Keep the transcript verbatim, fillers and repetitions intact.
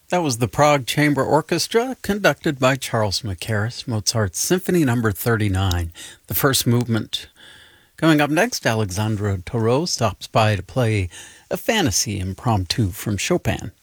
That was the Prague Chamber Orchestra, conducted by Charles Mackerras, Mozart's Symphony Number thirty-nine, the first movement. Coming up next, Alexandra Tarot stops by to play a fantasy impromptu from Chopin.